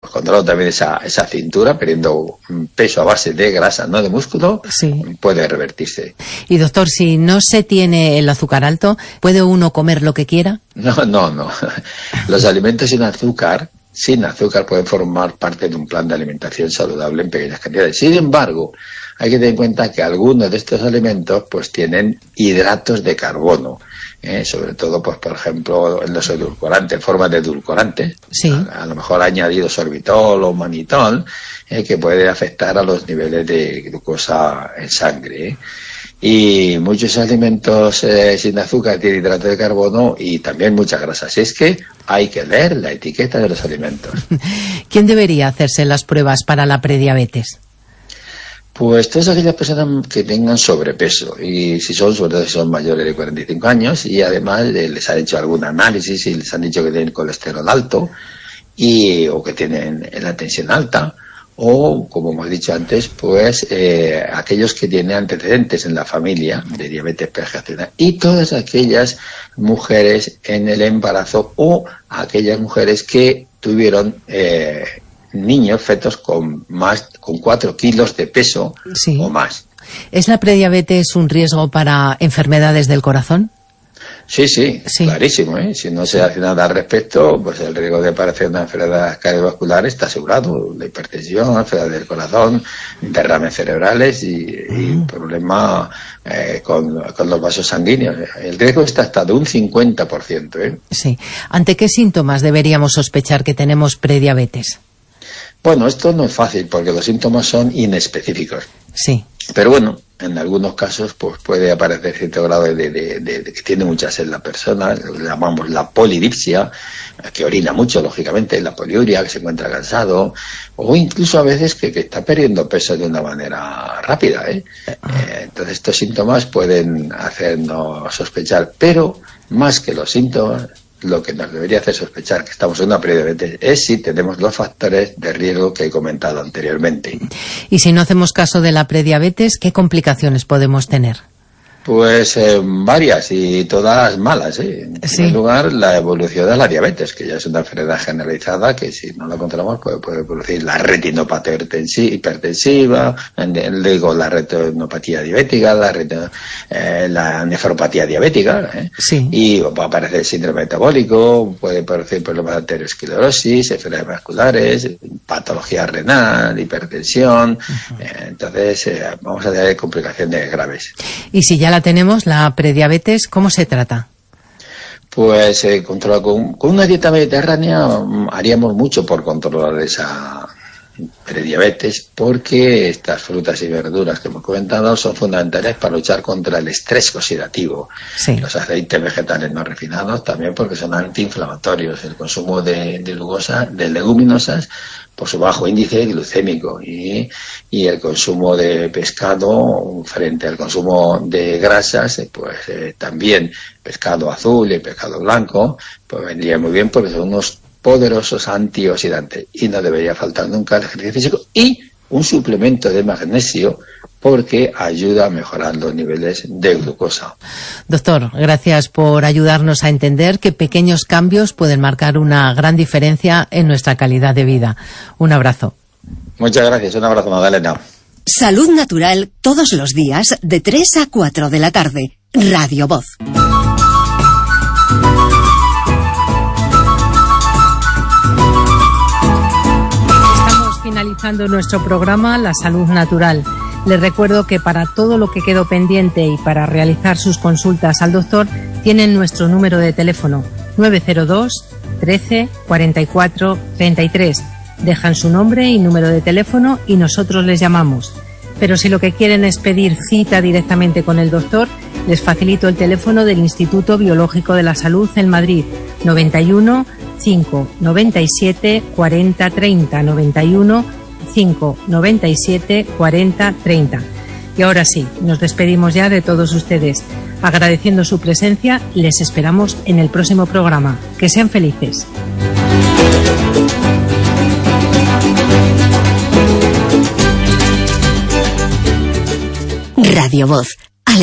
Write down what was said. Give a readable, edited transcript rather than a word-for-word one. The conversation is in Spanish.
controlando también esa cintura, perdiendo peso a base de grasa, no de músculo, sí, puede revertirse. Y doctor, si no se tiene el azúcar alto, ¿puede uno comer lo que quiera? No. Los alimentos sin azúcar pueden formar parte de un plan de alimentación saludable en pequeñas cantidades. Sin embargo, hay que tener en cuenta que algunos de estos alimentos pues tienen hidratos de carbono, sobre todo, pues por ejemplo, en los edulcorantes, en forma de edulcorantes, sí, a lo mejor añadido sorbitol o manitol, que puede afectar a los niveles de glucosa en sangre. Y muchos alimentos sin azúcar tienen hidrato de carbono y también mucha grasa. Así es que hay que leer la etiqueta de los alimentos. ¿Quién debería hacerse las pruebas para la prediabetes? Pues todas aquellas personas que tengan sobrepeso, y sobre todo si son mayores de 45 años, y además les han hecho algún análisis y les han dicho que tienen colesterol alto, o que tienen la tensión alta, o, como hemos dicho antes, pues aquellos que tienen antecedentes en la familia de diabetes gestacional, y todas aquellas mujeres en el embarazo, o aquellas mujeres que tuvieron niños, fetos con 4 kilos de peso, sí, o más. ¿Es la prediabetes un riesgo para enfermedades del corazón? Sí, clarísimo, Si no se hace nada al respecto, pues el riesgo de padecer una enfermedad cardiovascular está asegurado. La hipertensión, enfermedad del corazón, derrames cerebrales y problemas con los vasos sanguíneos. El riesgo está hasta de un 50%, Sí. ¿Ante qué síntomas deberíamos sospechar que tenemos prediabetes? Bueno, esto no es fácil porque los síntomas son inespecíficos. Sí. Pero bueno, en algunos casos pues puede aparecer cierto grado de que tiene mucha sed la persona, lo que llamamos la polidipsia, que orina mucho, lógicamente, la poliuria, que se encuentra cansado, o incluso a veces que está perdiendo peso de una manera rápida. Entonces estos síntomas pueden hacernos sospechar, pero más que los síntomas, lo que nos debería hacer sospechar que estamos en una prediabetes es si tenemos los factores de riesgo que he comentado anteriormente. Y si no hacemos caso de la prediabetes, ¿qué complicaciones podemos tener? Pues varias y todas malas. En primer lugar, la evolución de la diabetes, que ya es una enfermedad generalizada que si no la controlamos puede producir la retinopatía hipertensiva, la retinopatía diabética, la nefropatía diabética, y va a aparecer síndrome metabólico, puede producir problemas de arteriosclerosis, enfermedades vasculares, patología renal, hipertensión. Entonces vamos a tener complicaciones graves. Y si ya la tenemos, la prediabetes, ¿cómo se trata? Pues con una dieta mediterránea haríamos mucho por controlar esa prediabetes, porque estas frutas y verduras que hemos comentado son fundamentales para luchar contra el estrés oxidativo. Sí. Los aceites vegetales no refinados también porque son antiinflamatorios. El consumo de leguminosas por su bajo índice glucémico y el consumo de pescado frente al consumo de grasas, también pescado azul y pescado blanco, pues vendría muy bien porque son unos poderosos antioxidantes y no debería faltar nunca el ejercicio físico y un suplemento de magnesio porque ayuda a mejorar los niveles de glucosa. Doctor, gracias por ayudarnos a entender que pequeños cambios pueden marcar una gran diferencia en nuestra calidad de vida. Un abrazo. Muchas gracias, un abrazo, Magdalena. Salud Natural todos los días de 3 a 4 de la tarde. Radio Voz. Finalizando nuestro programa La Salud Natural. Les recuerdo que para todo lo que quedó pendiente y para realizar sus consultas al doctor tienen nuestro número de teléfono 902 13 44 33. Dejan su nombre y número de teléfono y nosotros les llamamos. Pero si lo que quieren es pedir cita directamente con el doctor, les facilito el teléfono del Instituto Biológico de la Salud en Madrid, 91 5 97 40 30, 91 5 97 40 30. Y ahora sí, nos despedimos ya de todos ustedes. Agradeciendo su presencia, les esperamos en el próximo programa. Que sean felices. Radio Voz,